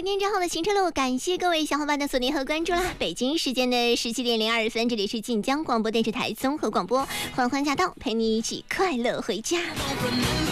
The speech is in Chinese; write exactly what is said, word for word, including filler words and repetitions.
今天之后的行车路，感谢各位小伙伴的锁定和关注啦！北京时间的十七点零二分，这里是晋江广播电视台综合广播，欢欢驾到，陪你一起快乐回家。